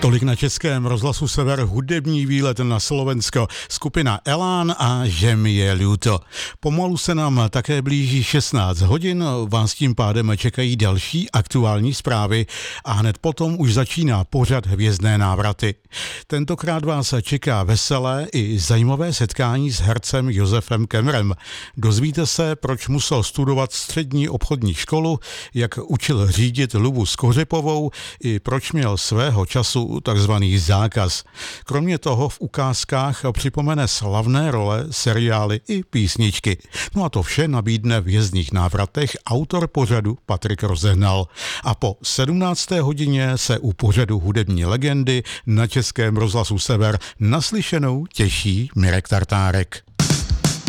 Tolik na Českém rozhlasu Sever hudební výlet na Slovensko, skupina Elán a Že mi je ľúto. Pomalu se nám také blíží 16 hodin, vás tím pádem čekají další aktuální zprávy a hned potom už začíná pořad Hvězdné návraty. Tentokrát vás čeká veselé i zajímavé setkání s hercem Josefem Kemrem. Dozvíte se, proč musel studovat střední obchodní školu, jak učil řídit Lubu Skořipovou i proč měl svého času takzvaný zákaz. Kromě toho v ukázkách připomene slavné role, seriály i písničky. No a to vše nabídne v Hvězdných návratech autor pořadu Patrik Rozehnal. A po 17. hodině se u pořadu Hudební legendy na Českém rozhlasu Sever naslyšenou těší Mirek Tartárek.